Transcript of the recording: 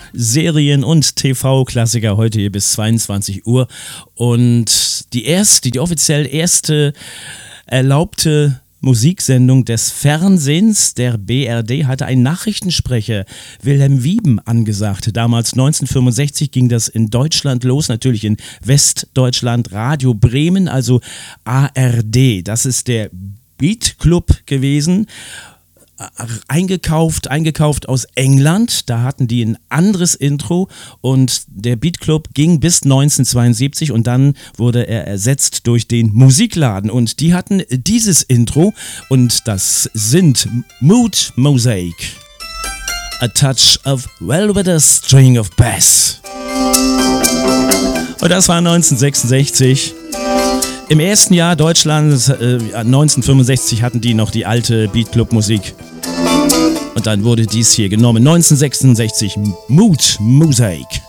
Serien- und TV-Klassiker heute hier bis 22 Uhr. Und die offiziell erste erlaubte Musiksendung des Fernsehens, der BRD, hatte einen Nachrichtensprecher, Wilhelm Wieben, angesagt. Damals 1965 ging das in Deutschland los, natürlich in Westdeutschland, Radio Bremen, also ARD. Das ist der Beat Club gewesen. Eingekauft aus England, da hatten die ein anderes Intro und der Beat Club ging bis 1972 und dann wurde er ersetzt durch den Musikladen und die hatten dieses Intro und das sind Mood Mosaic, A Touch of Velvet, a String of Bass. Und das war 1966. Im ersten Jahr Deutschlands, 1965, hatten die noch die alte Beat Club Musik. Und dann wurde dies hier genommen, 1966, Mood Mosaic.